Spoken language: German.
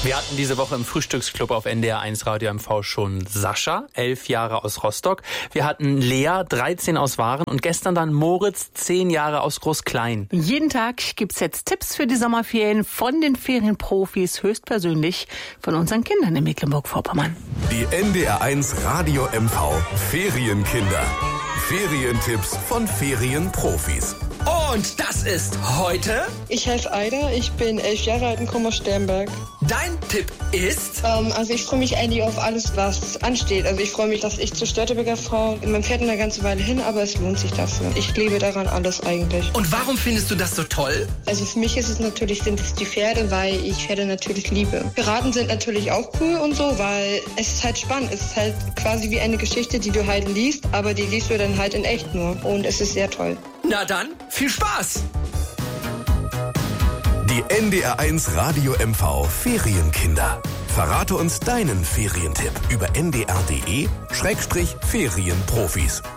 Wir hatten diese Woche im Frühstücksclub auf NDR1 Radio MV schon Sascha, 11 Jahre aus Rostock. Wir hatten Lea, 13 aus Waren und gestern dann Moritz, 10 Jahre aus Großklein. Jeden Tag gibt's jetzt Tipps für die Sommerferien von den Ferienprofis, höchstpersönlich von unseren Kindern in Mecklenburg-Vorpommern. Die NDR1 Radio MV Ferienkinder. Ferientipps von Ferienprofis. Und das ist heute... Ich heiße Aida, ich bin 11 Jahre alt und komme aus Sternberg. Dein Tipp ist... Also ich freue mich eigentlich auf alles, was ansteht. Also ich freue mich, dass ich zur Störtebeker fahre. Man fährt eine ganze Weile hin, aber es lohnt sich dafür. Ich liebe daran alles eigentlich. Und warum findest du das so toll? Also für mich sind es die Pferde, weil ich Pferde natürlich liebe. Piraten sind natürlich auch cool und so, weil es ist halt spannend. Es ist halt quasi wie eine Geschichte, die du halt liest, aber die liest du dann halt in echt nur. Und es ist sehr toll. Na dann, viel Spaß! Die NDR1 Radio MV Ferienkinder. Verrate uns deinen Ferientipp über ndr.de/Ferienprofis.